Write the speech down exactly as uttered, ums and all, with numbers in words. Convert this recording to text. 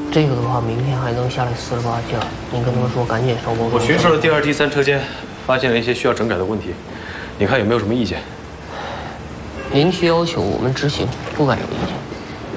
这个的话，明天还能下来四十八件，您跟他们说赶紧烧包装。 我巡视了第二、第三车间，发现了一些需要整改的问题，你看有没有什么意见？ 您提要求，我们执行，不敢有意见。